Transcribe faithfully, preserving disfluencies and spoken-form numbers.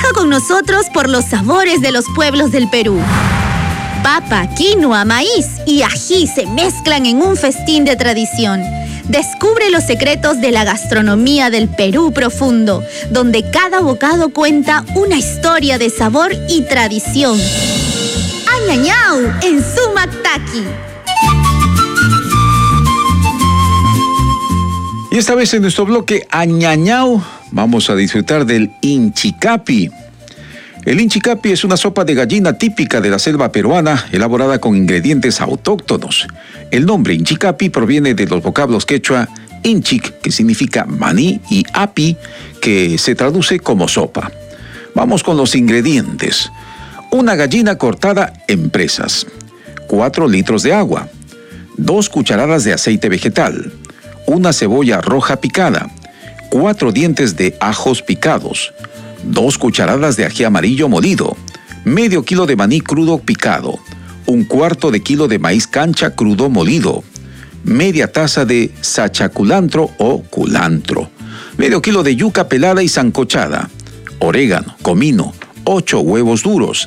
Viaja con nosotros por los sabores de los pueblos del Perú. Papa, quinoa, maíz y ají se mezclan en un festín de tradición. Descubre los secretos de la gastronomía del Perú profundo, donde cada bocado cuenta una historia de sabor y tradición. ¡Añañau! En Sumactaqui. Y esta vez en nuestro bloque Añañau vamos a disfrutar del inchicapi. El inchicapi es una sopa de gallina típica de la selva peruana, elaborada con ingredientes autóctonos. El nombre inchicapi proviene de los vocablos quechua inchic, que significa maní, y api, que se traduce como sopa. Vamos con los ingredientes. Una gallina cortada en presas, cuatro litros de agua, dos cucharadas de aceite vegetal, una cebolla roja picada, cuatro dientes de ajos picados, dos cucharadas de ají amarillo molido, medio kilo de maní crudo picado, un cuarto de kilo de maíz cancha crudo molido, media taza de sachaculantro o culantro, medio kilo de yuca pelada y sancochada, orégano, comino, ocho huevos duros,